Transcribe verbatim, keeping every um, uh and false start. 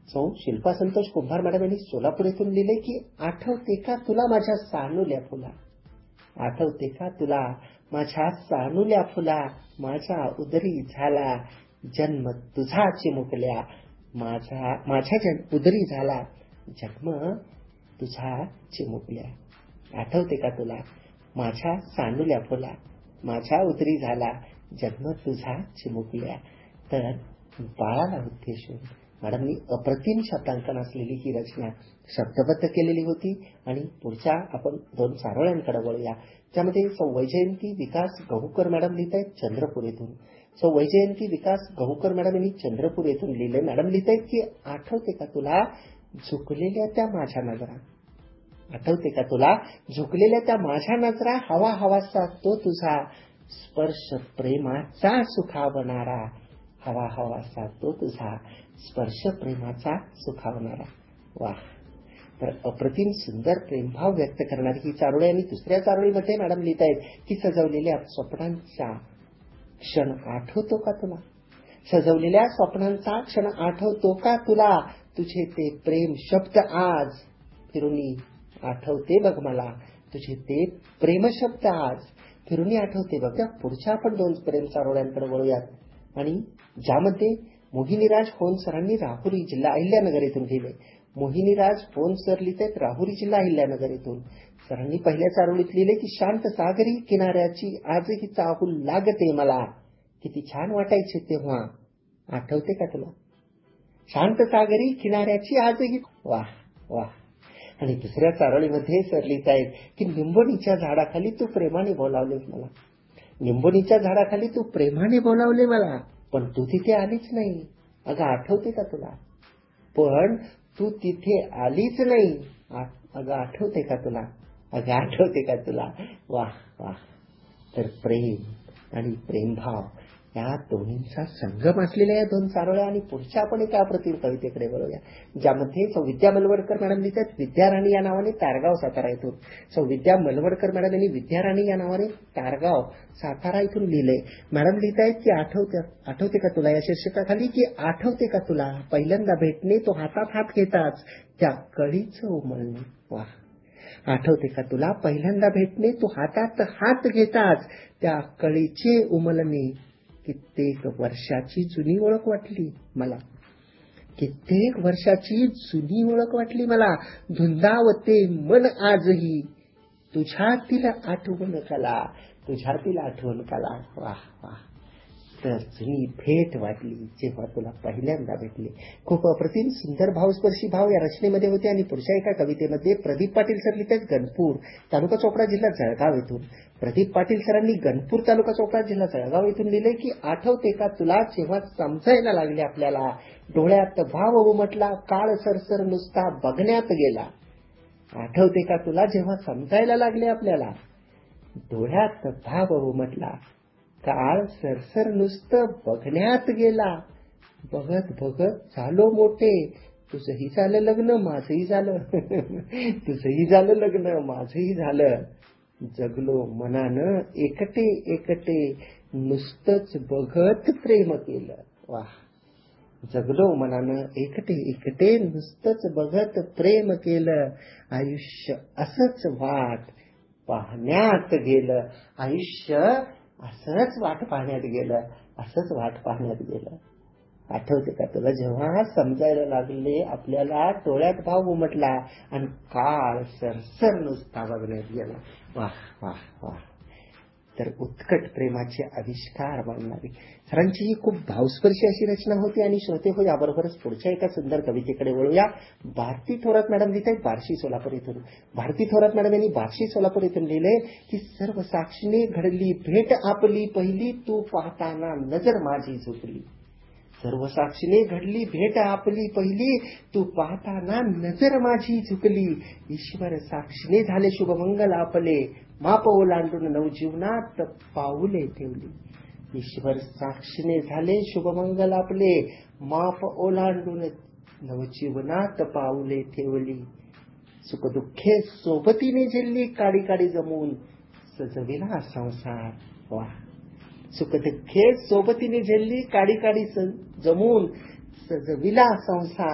सौ शिल्पा संतोष कुंभार मॅडम यांनी सोलापूर येथून लिहिले की आठवते का तुला माझ्या सानुल्या फुला, आठवते का तुला माझ्या सानुल्या फुला, माझ्या उदरी झाला जन्म तुझा चिमुकल्या, माझा माझ्या जन उदरी झाला जन्म तुझा चिमुकल्या. आठवते का तुला माझ्या सानुल्या फुला, माझ्या उदरी झाला जन्म तुझा चिमुकल्या. तर बाळाला उद्देशून मॅडमनी अप्रतिम शब्दांकन असलेली ही रचना शब्दबद्ध केलेली होती. आणि पुढच्या आपण दोन चारोळ्यांकडे वळूया, ज्यामध्ये सौ वैजयंती विकास गहूकर मॅडम लिहित आहेत चंद्रपूर येथून. सौ वैजयंती विकास गहूकर मॅडम यांनी चंद्रपूर येथून लिहिले. मॅडम लिहित आहेत की आठवते का तुला झुकलेल्या त्या माझ्या नजरा, आठवते का तुला झुकलेल्या त्या माझ्या नजरा, हवा हवासा तो तुझा स्पर्श प्रेमाचा सुखावणारा, हवा हवासा तो तुझा स्पर्श प्रेमाचा सुखावणारा. वाह. तर अप्रतिम सुंदर प्रेमभाव व्यक्त करणारी ही चारोळी. आणि दुसऱ्या चारोळीमध्ये मॅडम लिहित आहेत की सजवलेल्या स्वप्नांचा क्षण आठवतो का तुला, सजवलेल्या स्वप्नांचा क्षण आठवतो का तुला, तुझे ते प्रेम शब्द आज फिरूनी आठवते बघ मला, तुझे ते प्रेम शब्द आज फिरूनी आठवते बघ. पुढच्या आपण दोन प्रेम चारोळ्यांकडे वळूयात, आणि ज्यामध्ये मोहिनीराज फोन सरांनी राहुरी जिल्हा अहिल्यानगर येथून लिहिले. मोहिनीराज फोन सर लिहित आहेत राहुरी जिल्हा अहिल्यानगर येथून. सरांनी पहिल्या चारोळीत लिहिले की शांत सागरी किनाऱ्याची आजही चाहूल लागते मला, किती छान वाटायचे तेव्हा, आठवते का तुला शांत सागरी किनाऱ्याची आजही. वाह वाह. आणि दुसऱ्या चारोळीमध्ये सर लिहित आहेत की निंबोणीच्या झाडाखाली तू प्रेमाने बोलावलेस मला, निंबोणीच्या झाडाखाली तू प्रेमाने बोलावले मला, पण तू तिथे आलीच नाही. अगं आठवते का तुला, पण तू तिथे आलीच नाही. अगं आठवते का तुला, अगं आठवते का तुला. वाह वाह. तर प्रेम आणि प्रेमभाव या दोन्हींचा संगम असलेल्या या दोन चारोळ्या. आणि पुढच्या आपण एका अप्रतिम कवितेकडे वळूया, ज्यामध्ये सौ विद्या मलवडकर मॅडम लिहितात विद्याराणी या नावाने तारगाव सातारा येथून. सौ विद्या मलवडकर मॅडम यांनी विद्याराणी या नावाने तारगाव सातारा इथून लिहिले. मॅडम लिहित आहेत की आठवते आठवते का तुला या शीर्षकाखाली की आठवते का तुला पहिल्यांदा भेटणे तो हातात हात घेताच त्या कळीचं उमलणे. वाह. आठवते का तुला पहिल्यांदा भेटणे तो हातात हात घेताच त्या कळीचे उमलणे. कित्येक वर्षाची जुनी ओळख वाटली मला, कित्येक वर्षाची जुनी ओळख वाटली मला, धुंदावते मन आजही तुझ्यातील आठवण कला, तुझ्यातील आठवण कला. वाह वाह. तर जुनी भेट वाटली जेव्हा तुला पहिल्यांदा भेटले. खूप अप्रतिम सुंदर भावस्पर्शी भाव या रचनेमध्ये होते. आणि पुढच्या एका कवितेमध्ये प्रदीप पाटील सर लिहितात गणपूर तालुका चोपडा जिल्हा जळगाव येथून. प्रदीप पाटील सरांनी गणपूर तालुका चोपडा जिल्हा जळगाव येथून लिहिले की आठवते का तुला जेव्हा समजायला लागले आपल्याला, डोळ्यात भाव उमटला काळ सरसर नुसता बघण्यात गेला. आठवते का तुला जेव्हा समजायला लागले आपल्याला, डोळ्यात भाव उमटला काळ सरसर नुसतं बघण्यात गेला. बघत बघत झालो मोठे, तुझंही झालं लग्न माझंही झालं तुझंही झालं लग्न माझंही झालं. जगलो मनानं एकटे एकटे नुसतंच बघत प्रेम केलं. वाह. जगलो मनानं एकटे एकटे नुसतंच बघत प्रेम केलं. आयुष्य असंच वाट पाहण्यात गेलं, आयुष्य असंच वाट पाहण्यात गेलं, असंच वाट पाहण्यात गेलं. आठवते का तुला जेव्हा समजायला लागले आपल्याला, डोळ्यात भाव उमटला आणि काळ सरसर नुसता बघण्यात गेला. वाह वाह वाह. तर उत्कट प्रेमाचे आविष्कार बनणारी सरांची ही खूप भावस्पर्शी अशी रचना होती. आणि श्रोते हो, याबरोबरच पुढच्या एका सुंदर कवितेकडे वळूया. भारती थोरात मॅडम लिहित आहेत बार्शी सोलापूर येथून. भारती थोरात मॅडम यांनी बार्शी सोलापूर येथून लिहिले की सर्व साक्षीने घडली भेट आपली पहिली, तू पाहताना नजर माझी झुकली. सर्व साक्षीने घडली भेट आपली पहिली, तू पाहताना नजर माझी झुकली. ईश्वर साक्षीने झाले शुभमंगल आपले, माप ओलांडून नवजीवनात पाऊले ठेवली. ईश्वर साक्षीने झाले शुभमंगल आपले, माप ओलांडून नवजीवनात पाऊले ठेवली. सुखदुःखे सोबतीने झेलली काडी काडी जमून सजविला संसार. वाह. सुखदुःखे सोबतीने झेलली काडी काडी जमून सजविला संसार.